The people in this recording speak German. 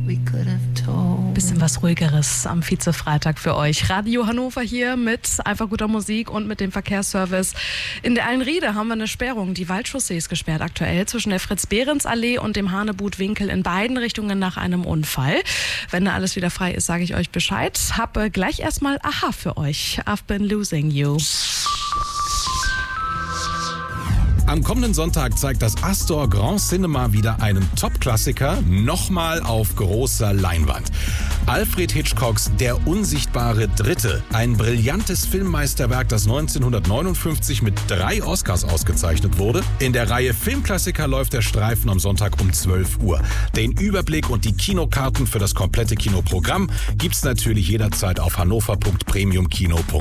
Bisschen was Ruhigeres am Vize-Freitag für euch. Radio Hannover hier mit einfach guter Musik und mit dem Verkehrsservice. In der Eilenriede haben wir eine Sperrung. Die Waldchaussee ist gesperrt aktuell zwischen der Fritz-Behrens-Allee und dem Hanebuth-Winkel in beiden Richtungen nach einem Unfall. Wenn da alles wieder frei ist, sage ich euch Bescheid. Habe gleich erstmal Aha für euch. I've been losing you. Am kommenden Sonntag zeigt das Astor Grand Cinema wieder einen Top-Klassiker, nochmal auf großer Leinwand. Alfred Hitchcocks Der unsichtbare Dritte, ein brillantes Filmmeisterwerk, das 1959 mit 3 Oscars ausgezeichnet wurde. In der Reihe Filmklassiker läuft der Streifen am Sonntag um 12 Uhr. Den Überblick und die Kinokarten für das komplette Kinoprogramm gibt's natürlich jederzeit auf hannover.premiumkino.de.